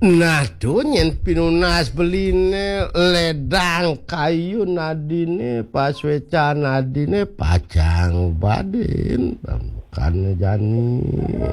Nah tuh nyen pinunas beline ledang kayu nadine pasweca nadine pacang badin kan jani